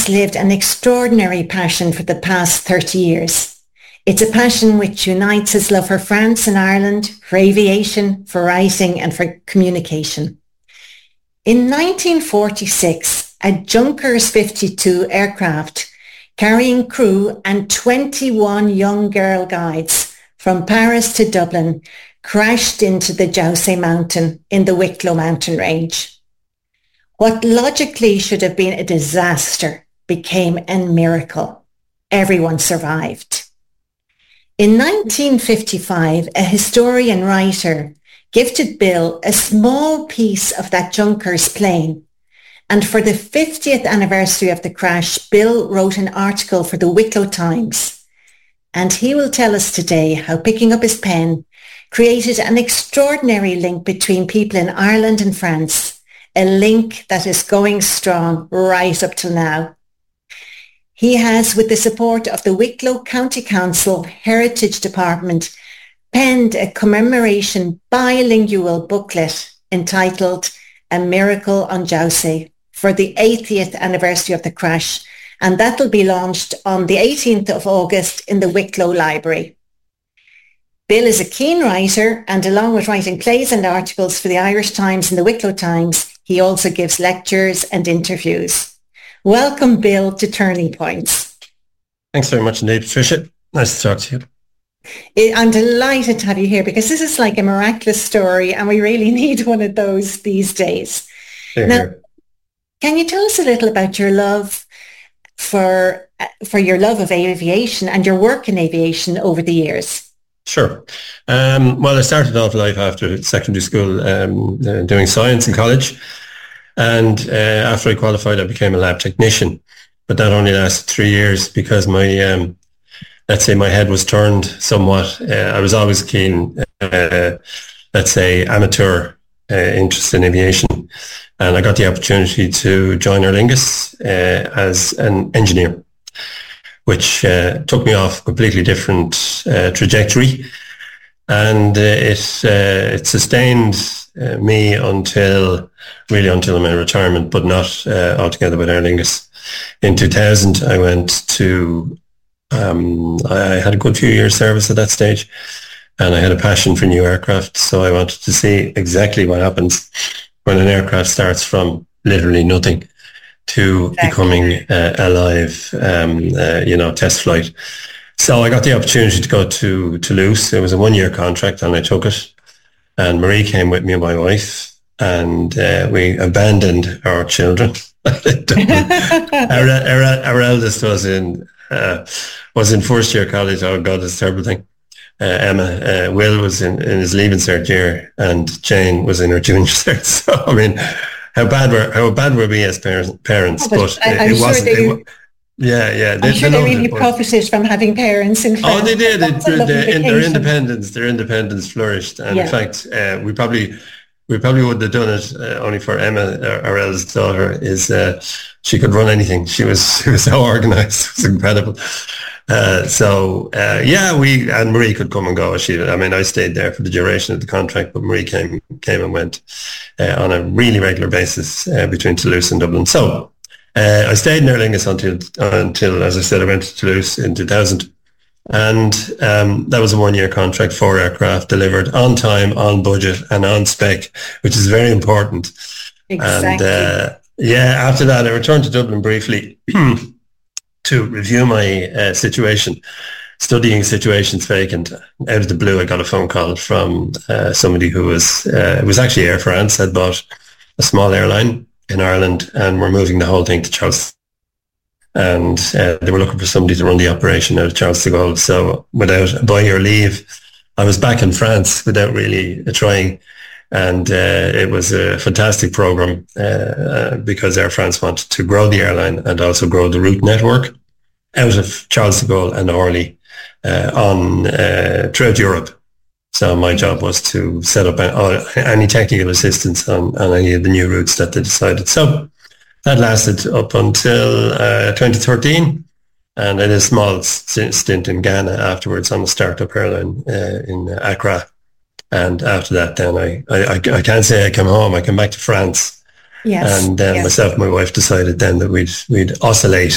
has lived an extraordinary passion for the past 30 years. It's a passion which unites his love for France and Ireland, for aviation, for writing and for communication. In 1946, a Junkers 52 aircraft carrying crew and 21 young girl guides from Paris to Dublin crashed into the Jowsay Mountain in the Wicklow mountain range. What logically should have been a disaster became a miracle. Everyone survived. In 1955, a historian writer gifted Bill a small piece of that Junkers plane. And for the 50th anniversary of the crash, Bill wrote an article for the Wicklow Times. And he will tell us today how picking up his pen created an extraordinary link between people in Ireland and France, a link that is going strong right up till now. He has, with the support of the Wicklow County Council Heritage Department, penned a commemoration bilingual booklet entitled A Miracle on Jowsay for the 80th anniversary of the crash, and that will be launched on the 18th of August in the Wicklow Library. Bill is a keen writer, and along with writing plays and articles for the Irish Times and the Wicklow Times, he also gives lectures and interviews. Welcome, Bill, to Turning Points. Thanks very much indeed, Patricia. Nice to talk to you. I'm delighted to have you here because this is like a miraculous story and we really need one of those these days. Now, can you tell us a little about your love for your love of aviation and your work in aviation over the years? Sure. Well, I started off life after secondary school doing science in college. And after I qualified, I became a lab technician. But that only lasted 3 years because my, let's say my head was turned somewhat. I was always keen, let's say, amateur interest in aviation. And I got the opportunity to join Aer Lingus as an engineer, which took me off a completely different trajectory. And it sustained me until my retirement, but not altogether with Aer Lingus. In 2000, I went to, I had a good few years service at that stage, and I had a passion for new aircraft. So I wanted to see exactly what happens when an aircraft starts from literally nothing to becoming a live, test flight. So I got the opportunity to go to Toulouse. It was a 1-year contract and I took it. And Marie came with me and my wife, and we abandoned our children. our eldest was in first year college. Oh God, it's a terrible thing. Emma, Will was in his leaving cert year, and Jane was in her junior cert. So I mean, how bad were we as parents? But it wasn't. Yeah. I'm sure they really profited from having parents in France. Oh, they did. Their independence flourished. And in fact, we probably wouldn't have done it only for Emma, our eldest daughter. She could run anything. She was so organised. It was incredible. We and Marie could come and go. I stayed there for the duration of the contract, but Marie came and went on a really regular basis between Toulouse and Dublin. So I stayed in Aer Lingus until, as I said, I went to Toulouse in 2000. And that was a 1-year contract, 4 aircraft delivered on time, on budget, and on spec, which is very important. Exactly. And after that, I returned to Dublin briefly to review my situation, studying situations vacant. Out of the blue, I got a phone call from somebody who it was actually Air France, had bought a small airline in Ireland and were moving the whole thing to Charles. And they were looking for somebody to run the operation out of Charles de Gaulle. So without a buy or leave, I was back in France without really trying. And it was a fantastic program because Air France wanted to grow the airline and also grow the route network out of Charles de Gaulle and Orly throughout Europe. So my job was to set up any technical assistance on any of the new routes that they decided. So that lasted up until 2013, and I did a small stint in Ghana afterwards on a startup airline in Accra. And after that, then I can't say I came home. I came back to France. Yes. And then myself and my wife decided then that we'd oscillate